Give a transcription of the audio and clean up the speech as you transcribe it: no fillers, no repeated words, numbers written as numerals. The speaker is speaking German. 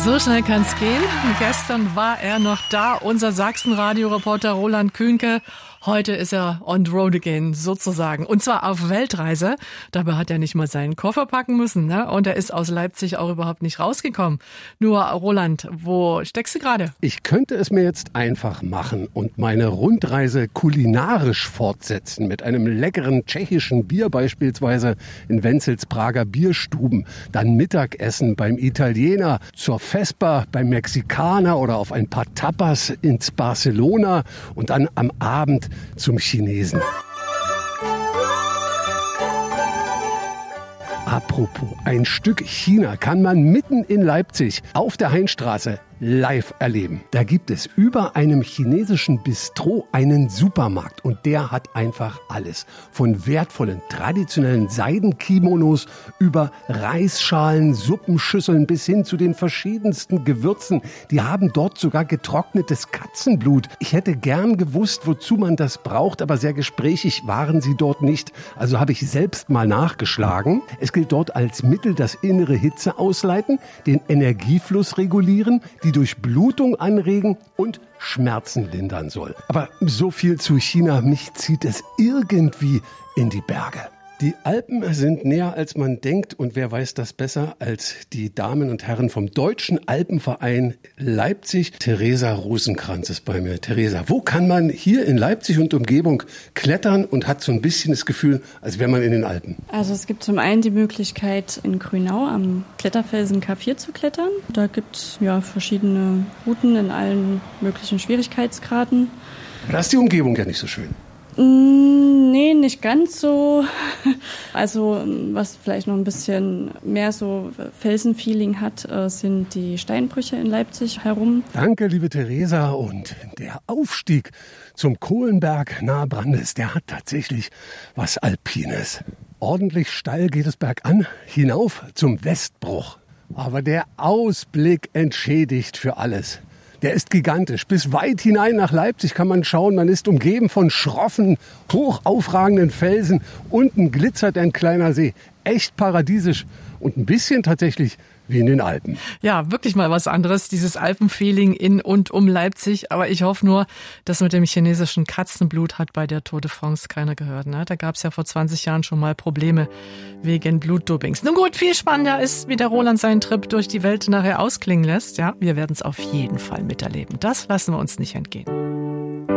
So schnell kann's gehen. Gestern war er noch da, unser Sachsen-Radio-Reporter Roland Kühnke. Heute ist er on the road again, sozusagen. Und zwar auf Weltreise. Dabei hat er nicht mal seinen Koffer packen müssen, ne? Und er ist aus Leipzig auch überhaupt nicht rausgekommen. Nur, Roland, wo steckst du gerade? Ich könnte es mir jetzt einfach machen und meine Rundreise kulinarisch fortsetzen. Mit einem leckeren tschechischen Bier beispielsweise in Wenzels Prager Bierstuben. Dann Mittagessen beim Italiener, zur Vesper beim Mexikaner oder auf ein paar Tapas ins Barcelona. Und dann am Abend zum Chinesen. Apropos, ein Stück China kann man mitten in Leipzig auf der Hainstraße live erleben. Da gibt es über einem chinesischen Bistro einen Supermarkt und der hat einfach alles. Von wertvollen traditionellen Seidenkimonos über Reisschalen, Suppenschüsseln bis hin zu den verschiedensten Gewürzen. Die haben dort sogar getrocknetes Katzenblut. Ich hätte gern gewusst, wozu man das braucht, aber sehr gesprächig waren sie dort nicht. Also habe ich selbst mal nachgeschlagen. Es gilt dort als Mittel das innere Hitze ausleiten, den Energiefluss regulieren, die Durchblutung anregen und Schmerzen lindern soll. Aber so viel zu China, mich zieht es irgendwie in die Berge. Die Alpen sind näher, als man denkt, und wer weiß das besser als die Damen und Herren vom Deutschen Alpenverein Leipzig. Theresa Rosenkranz ist bei mir. Theresa, wo kann man hier in Leipzig und Umgebung klettern und hat so ein bisschen das Gefühl, als wäre man in den Alpen? Also es gibt zum einen die Möglichkeit, in Grünau am Kletterfelsen K4 zu klettern. Da gibt es verschiedene Routen in allen möglichen Schwierigkeitsgraden. Da ist die Umgebung ja nicht so schön. Nee, nicht ganz so. Also was vielleicht noch ein bisschen mehr so Felsenfeeling hat, sind die Steinbrüche in Leipzig herum. Danke, liebe Theresa. Und der Aufstieg zum Kohlenberg nahe Brandes, der hat tatsächlich was Alpines. Ordentlich steil geht es bergan, hinauf zum Westbruch. Aber der Ausblick entschädigt für alles. Der ist gigantisch. Bis weit hinein nach Leipzig kann man schauen. Man ist umgeben von schroffen, hoch aufragenden Felsen. Unten glitzert ein kleiner See. Echt paradiesisch und ein bisschen tatsächlich wie in den Alpen. Ja, wirklich mal was anderes, dieses Alpenfeeling in und um Leipzig. Aber ich hoffe nur, dass mit dem chinesischen Katzenblut hat bei der Tour de France keiner gehört. Ne? Da gab es ja vor 20 Jahren schon mal Probleme wegen Blutdopings. Nun gut, viel spannender ist, wie der Roland seinen Trip durch die Welt nachher ausklingen lässt. Ja, wir werden es auf jeden Fall miterleben. Das lassen wir uns nicht entgehen.